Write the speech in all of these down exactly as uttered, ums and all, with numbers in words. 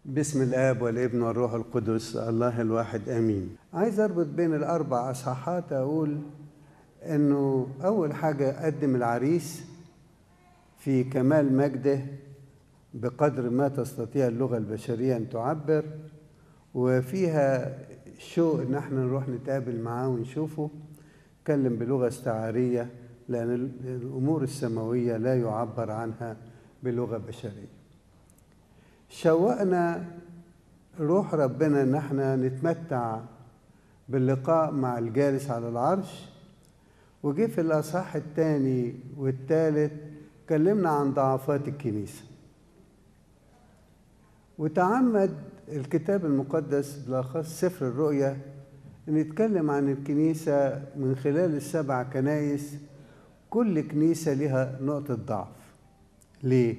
باسم الآب والابن والروح القدس الله الواحد آمين. عايز أربط بين الأربع أصحاحات، أقول إنه أول حاجة قدم العريس في كمال مجده بقدر ما تستطيع اللغة البشرية أن تعبر، وفيها شوق إن احنا نروح نتقابل معاه ونشوفه. اتكلم بلغة استعارية لأن الأمور السماوية لا يعبر عنها بلغة بشرية. شوقنا روح ربنا إن احنا نتمتع باللقاء مع الجالس على العرش. وجي في الأصحاح الثاني والثالث كلمنا عن ضعفات الكنيسة، وتعمد الكتاب المقدس بالأخص سفر الرؤيا أن يتكلم عن الكنيسة من خلال السبع كنايس. كل كنيسة لها نقطة ضعف. ليه؟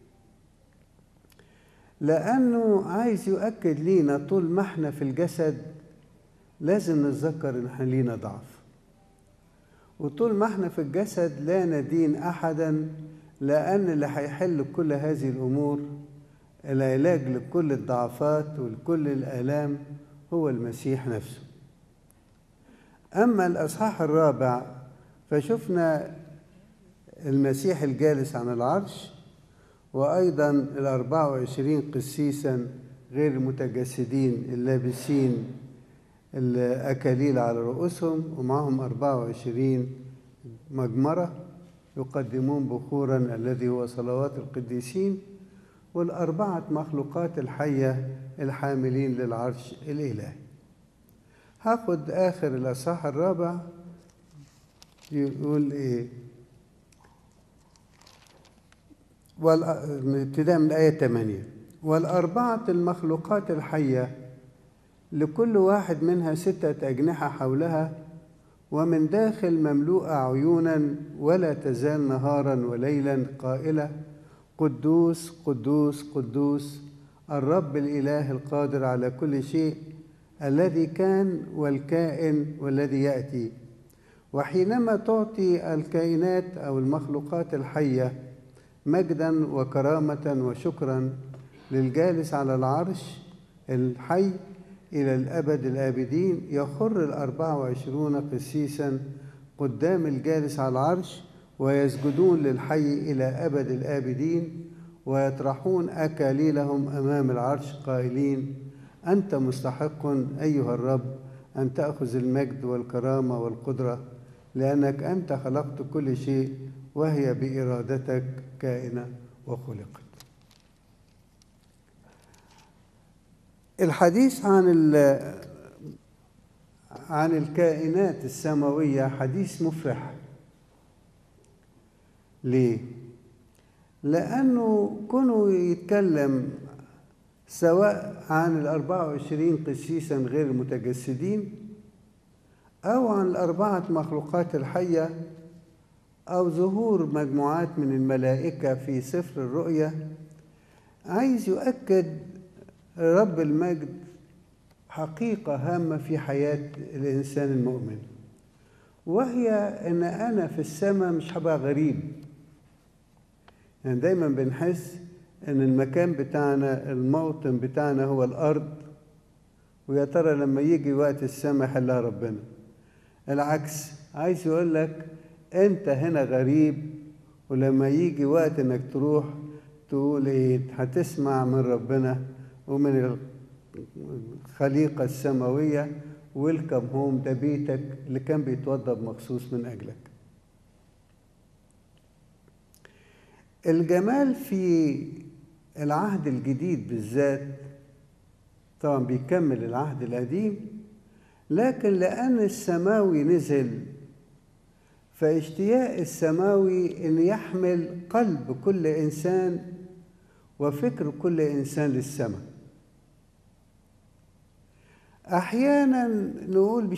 لأنه عايز يؤكد لينا طول ما احنا في الجسد لازم نتذكر ان احنا لينا ضعف، وطول ما احنا في الجسد لا ندين أحدا، لأن اللي هيحل كل هذه الأمور العلاج لكل الضعفات ولكل الآلام هو المسيح نفسه. أما الأصحاح الرابع فشفنا المسيح الجالس عن العرش، وأيضا الأربع وعشرين قسيسا غير المتجسدين اللابسين الأكاليل على رؤوسهم، ومعهم أربع وعشرين مجمرة يقدمون بخورا الذي هو صلوات القديسين، والأربعة مخلوقات الحية الحاملين للعرش الإلهي. هاخد آخر الأصحاح الرابع يقول إيه، ابتداء من الآية ثمانية: والأربعة المخلوقات الحية لكل واحد منها ستة أجنحة حولها، ومن داخل مملوءة عيونا ولا تزال نهارا وليلا قائلة: قدوس قدوس قدوس الرب الإله القادر على كل شيء، الذي كان والكائن والذي يأتي. وحينما تعطي الكائنات أو المخلوقات الحية مجدا وكرامة وشكرا للجالس على العرش الحي إلى الأبد الآبدين، يخر الأربع وعشرون قسيسا قدام الجالس على العرش ويسجدون للحي إلى أبد الآبدين، ويطرحون أكاليلهم أمام العرش قائلين: أنت مستحق أيها الرب أن تأخذ المجد والكرامة والقدرة، لأنك أنت خلقت كل شيء وهي بإرادتك كائنة وخلقت. الحديث عن عن الكائنات السماوية حديث مفرح. ليه؟ لأنه كونه يتكلم سواء عن الأربع وعشرين قسيسا غير المتجسدين، أو عن الأربعة مخلوقات الحية، أو ظهور مجموعات من الملائكة في سفر الرؤيا، عايز يؤكد رب المجد حقيقة هامة في حياة الإنسان المؤمن، وهي أن أنا في السماء مش هبقى غريب. يعني دايما بنحس أن المكان بتاعنا الموطن بتاعنا هو الأرض، ويا ترى لما يجي وقت السماء حلها ربنا. العكس، عايز يقول لك أنت هنا غريب، ولما يجي وقت أنك تروح تقول إيه، هتسمع من ربنا ومن الخليقة السماوية: ويلكم هوم، ده بيتك اللي كان بيتوضب مخصوص من أجلك. الجمال في العهد الجديد بالذات طبعا بيكمل العهد القديم، لكن لأن السماوي نزل فاشتياق السماوي أن يحمل قلب كل إنسان وفكر كل إنسان للسماء. أحيانا نقول